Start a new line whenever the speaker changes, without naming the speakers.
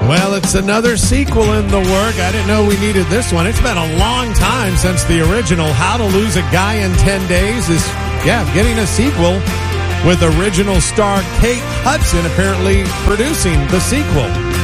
Well, it's another sequel in the work. I didn't know we needed this one. It's been a long time since the original How to Lose a Guy in 10 Days is, getting a sequel with original star Kate Hudson apparently producing the sequel.